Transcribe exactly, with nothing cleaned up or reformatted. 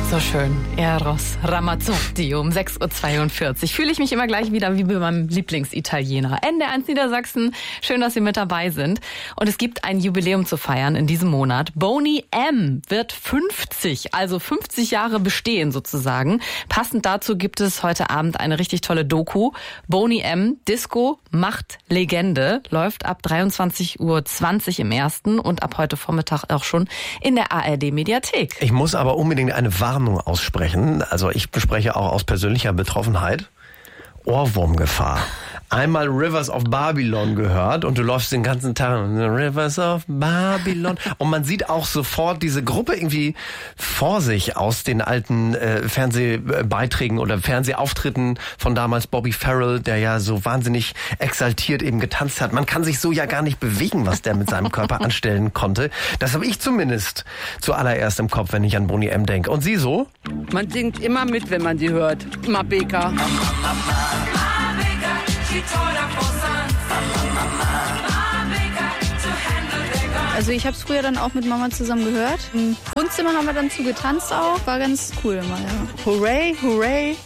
So schön. Eros Ramazzotti um sechs Uhr zweiundvierzig. Fühle ich mich immer gleich wieder wie bei meinem Lieblingsitaliener. N D R eins Niedersachsen. Schön, dass Sie mit dabei sind. Und es gibt ein Jubiläum zu feiern in diesem Monat. Boney M. wird fünfzig, also fünfzig Jahre bestehen sozusagen. Passend dazu gibt es heute Abend eine richtig tolle Doku. Boney M. Disco macht Legende. Läuft ab dreiundzwanzig Uhr zwanzig im ersten und ab heute Vormittag auch schon in der A R D-Mediathek. Ich muss aber unbedingt eine Warnung aussprechen. Also ich bespreche auch aus persönlicher Betroffenheit. Ohrwurmgefahr. Einmal Rivers of Babylon gehört und du läufst den ganzen Tag Rivers of Babylon und man sieht auch sofort diese Gruppe irgendwie vor sich aus den alten äh, Fernsehbeiträgen oder Fernsehauftritten von damals Bobby Farrell, der ja so wahnsinnig exaltiert eben getanzt hat. Man kann sich so ja gar nicht bewegen, was der mit seinem Körper anstellen konnte. Das habe ich zumindest zuallererst im Kopf, wenn ich an Boney M. denke. Und Sie so? Man singt immer mit, wenn man sie hört. Mabeka. Also ich habe es früher dann auch mit Mama zusammen gehört. Im Wohnzimmer haben wir dann zu getanzt auch. War ganz cool immer, ja. Hooray, hooray.